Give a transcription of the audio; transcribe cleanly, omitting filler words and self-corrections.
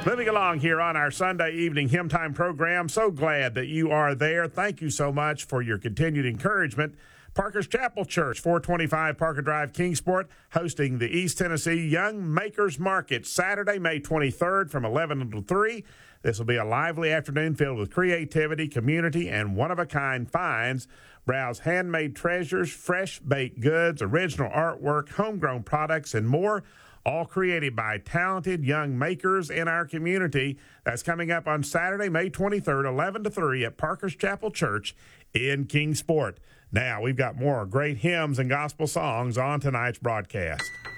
Moving along here on our Sunday evening Hymn Time program. So glad that you are there. Thank you so much for your continued encouragement. Parker's Chapel Church, 425 Parker Drive, Kingsport, hosting the East Tennessee Young Makers Market Saturday, May 23rd from 11 until 3. This will be a lively afternoon filled with creativity, community, and one-of-a-kind finds. Browse handmade treasures, fresh baked goods, original artwork, homegrown products, and more, all created by talented young makers in our community. That's coming up on Saturday, May 23rd, 11 to 3 at Parker's Chapel Church in Kingsport. Now, we've got more great hymns and gospel songs on tonight's broadcast.